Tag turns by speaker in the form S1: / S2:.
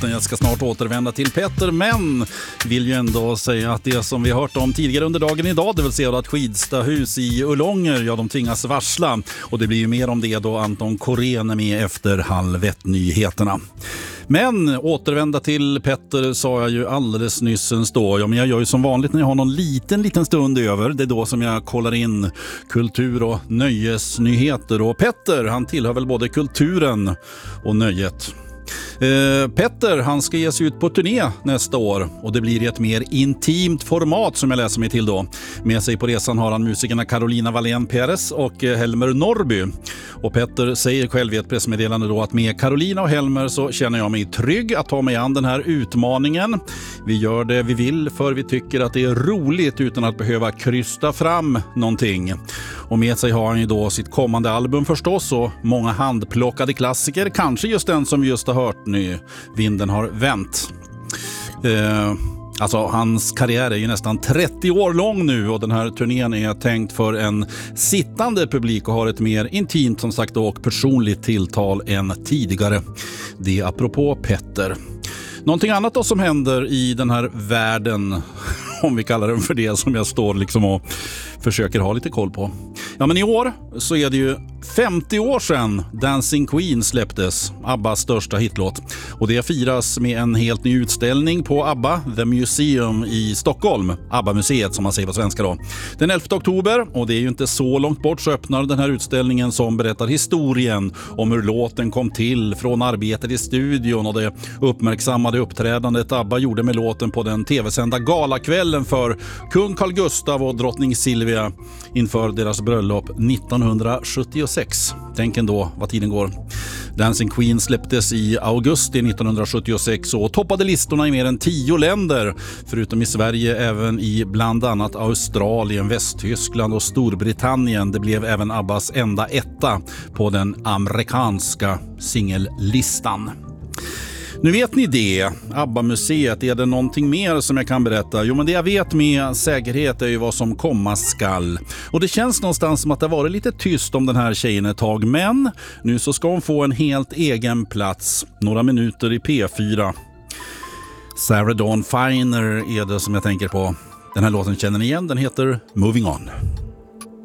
S1: låten. Jag ska snart återvända till Petter, men vill ju ändå säga att det som vi hört om tidigare under dagen idag, det vill säga att Skidstahus i Ullånger, ja, de tvingas varsla. Och det blir ju mer om det då Anton Korén är med efter 12:30-nyheterna. Men återvända till Petter sa jag ju alldeles nyss då. Ja, men jag gör ju som vanligt när jag har någon liten stund över. Det är då som jag kollar in kultur- och nöjesnyheter. Och Petter, han tillhör väl både kulturen och nöjet. Petter, han ska ge sig ut på turné nästa år och det blir i ett mer intimt format som jag läser mig till då. Med sig på resan har han musikerna Carolina Wallén Perez och Helmer Norrby. Och Petter säger själv i ett pressmeddelande då att med Carolina och Helmer så känner jag mig trygg att ta mig an den här utmaningen. Vi gör det vi vill för vi tycker att det är roligt utan att behöva krysta fram någonting. Och med sig har han ju då sitt kommande album förstås och många handplockade klassiker, kanske just den som vi just har hört nu, Vinden har vänt. Alltså hans karriär är ju nästan 30 år lång nu och den här turnén är tänkt för en sittande publik och har ett mer intimt som sagt och personligt tilltal än tidigare. Det apropå Petter. Någonting annat då som händer i den här världen, om vi kallar den för det, som jag står liksom och försöker ha lite koll på. Ja, men i år så är det ju 50 år sedan Dancing Queen släpptes, Abbas största hitlåt. Och det firas med en helt ny utställning på ABBA The Museum i Stockholm. ABBA-museet som man säger på svenska då. Den 11 oktober, och det är ju inte så långt bort, så öppnar den här utställningen som berättar historien om hur låten kom till från arbetet i studion och det uppmärksammade uppträdandet ABBA gjorde med låten på den tv-sända galakvällen för kung Carl Gustaf och drottning Silvia inför deras bröllop 1976. Tänk ändå vad tiden går. Dancing Queen släpptes i augusti 1976 och toppade listorna i mer än 10 länder, förutom i Sverige även i bland annat Australien, Västtyskland och Storbritannien. Det blev även Abbas enda etta på den amerikanska singellistan. Nu vet ni det, ABBA-museet, är det någonting mer som jag kan berätta? Jo, men det jag vet med säkerhet är ju vad som komma skall. Och det känns någonstans som att det har varit lite tyst om den här tjejen ett tag, men nu så ska hon få en helt egen plats, några minuter i P4. Sarah Dawn Finer är det som jag tänker på. Den här låten känner ni igen, den heter Moving On.